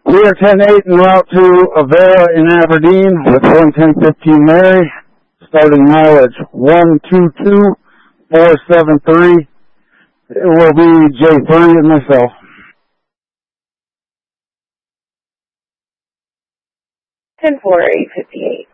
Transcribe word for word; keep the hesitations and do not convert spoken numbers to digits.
We are ten eight en route to Avera in Aberdeen with one ten fifteen Mary, starting mileage one two two four seven three. It will be J three and myself. ten four eight fifty-eight.